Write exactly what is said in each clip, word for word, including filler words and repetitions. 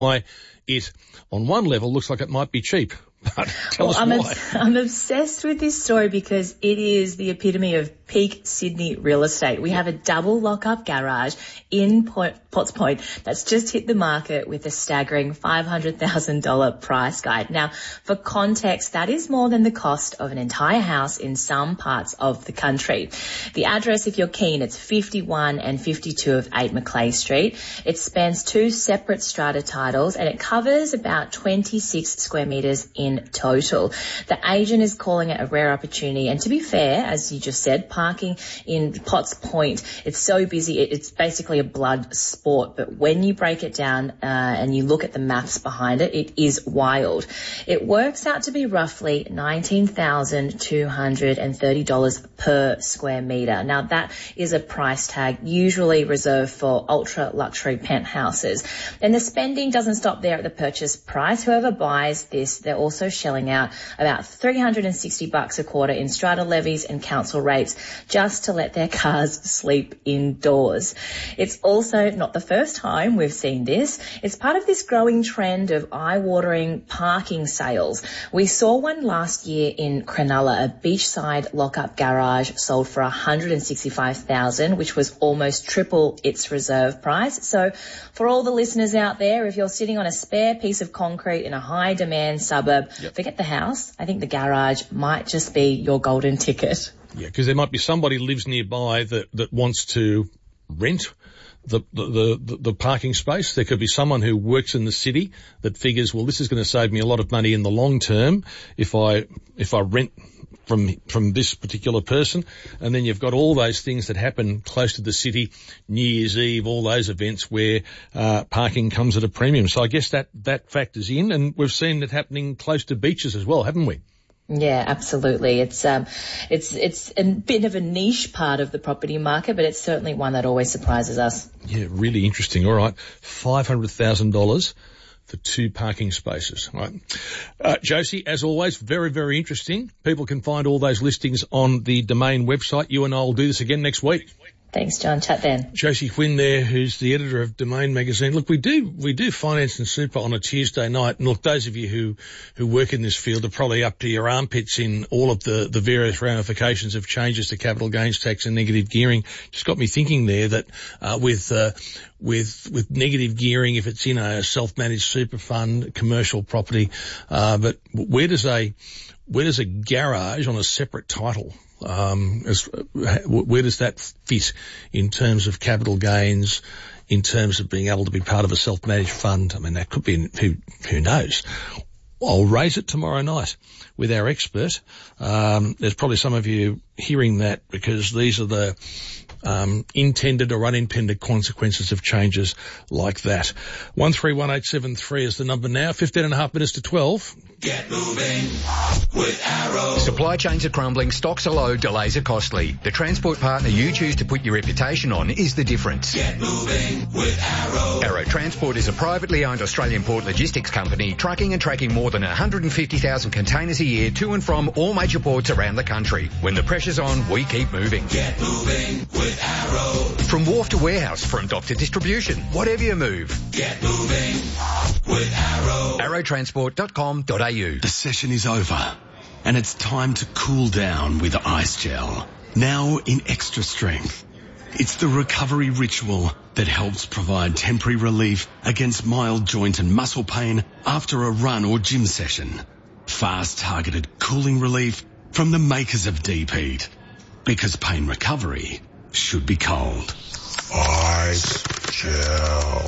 why it, on one level, looks like it might be cheap. But tell well, us I'm why. Obs- I'm obsessed with this story because it is the epitome of peak Sydney real estate. We have a double lock-up garage in Point, Potts Point that's just hit the market with a staggering five hundred thousand dollars price guide. Now, for context, that is more than the cost of an entire house in some parts of the country. The address, if you're keen, it's fifty-one and fifty-two of eight Macleay Street. It spans two separate strata titles and it covers about twenty-six square metres in total. The agent is calling it a rare opportunity, and to be fair, as you just said, parking in Potts Point, it's so busy, it, it's basically a blood sport, but when you break it down uh, and you look at the maths behind it, it is wild. It works out to be roughly nineteen thousand two hundred thirty dollars per square metre. Now, that is a price tag usually reserved for ultra-luxury penthouses. And the spending doesn't stop there at the purchase price. Whoever buys this, they're also shelling out about three hundred sixty bucks a quarter in strata levies and council rates just to let their cars sleep indoors. It's also not the first time we've seen this. It's part of this growing trend of eye-watering parking sales. We saw one last year in Cronulla, a beachside lock-up garage sold for one hundred sixty-five thousand dollars, which was almost triple its reserve price. So for all the listeners out there, if you're sitting on a spare piece of concrete in a high-demand suburb, Yep. forget the house. I think the garage might just be your golden ticket. Yeah, because there might be somebody who lives nearby that, that wants to rent the, the, the, the parking space. There could be someone who works in the city that figures, well, this is going to save me a lot of money in the long term if I, if I rent from, from this particular person. And then you've got all those things that happen close to the city, New Year's Eve, all those events where, uh, parking comes at a premium. So I guess that, that factors in, and we've seen it happening close to beaches as well, haven't we? Yeah, absolutely. It's um, it's it's a bit of a niche part of the property market, but it's certainly one that always surprises us. Yeah, really interesting. All right, five hundred thousand dollars for two parking spaces. All right, uh, Josie, as always, very very interesting. People can find all those listings on the Domain website. You and I will do this again next week. Thanks, John. Chat then. Josie Quinn there, who's the editor of Domain magazine. Look, we do, we do finance and super on a Tuesday night. And look, those of you who, who work in this field are probably up to your armpits in all of the, the various ramifications of changes to capital gains tax and negative gearing. Just got me thinking there that, uh, with, uh, with, with negative gearing, if it's in a self-managed super fund, commercial property, uh, but where does a, where does a garage on a separate title, Um, as, where does that fit in terms of capital gains, in terms of being able to be part of a self-managed fund? I mean, that could be, who, who knows? I'll raise it tomorrow night with our expert. Um, there's probably some of you hearing that because these are the, um, intended or unintended consequences of changes like that. one three one eight seven three is the number now. fifteen and a half minutes to twelve. Get moving with Arrow. Supply chains are crumbling, stocks are low, delays are costly. The transport partner you choose to put your reputation on is the difference. Get moving with Arrow. Arrow Transport is a privately owned Australian port logistics company trucking and tracking more than one hundred fifty thousand containers a year to and from all major ports around the country. When the pressure's on, we keep moving. Get moving with Arrow. From wharf to warehouse, from dock to distribution, whatever you move. Get moving with Arrow. arrow transport dot com dot a u. The session is over, and it's time to cool down with Ice Gel. Now in extra strength. It's the recovery ritual that helps provide temporary relief against mild joint and muscle pain after a run or gym session. Fast targeted cooling relief from the makers of Deep Heat. Because pain recovery should be cold. Ice Gel.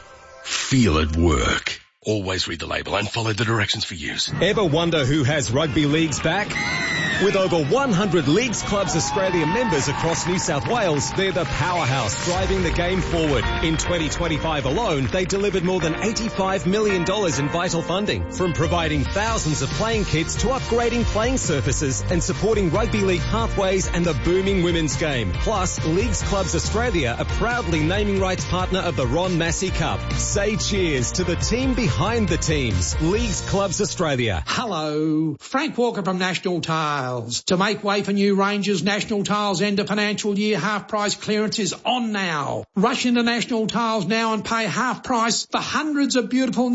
Feel it work. Always read the label and follow the directions for use. Ever wonder who has rugby leagues back? With over one hundred Leagues Clubs Australia members across New South Wales, they're the powerhouse driving the game forward. In twenty twenty-five alone, they delivered more than eighty-five million dollars in vital funding, from providing thousands of playing kits to upgrading playing surfaces and supporting rugby league pathways and the booming women's game. Plus, Leagues Clubs Australia are proudly naming rights partner of the Ron Massey Cup. Say cheers to the team behind behind the teams. Leagues Clubs Australia. Hello, Frank Walker from National Tiles. To make way for new ranges, National Tiles end of financial year half price clearance is on now. Rush into National Tiles now and pay half price for hundreds of beautiful